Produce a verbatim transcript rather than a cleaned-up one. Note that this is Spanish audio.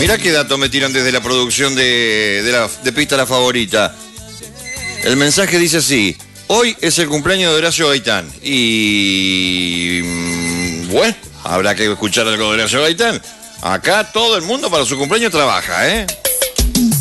Mirá qué dato me tiran desde la producción de, de, la, de Pista La Favorita. El mensaje dice así: hoy es el cumpleaños de Horacio Gaitán. Y... bueno, habrá que escuchar algo de Horacio Gaitán. Acá todo el mundo para su cumpleaños trabaja, ¿eh?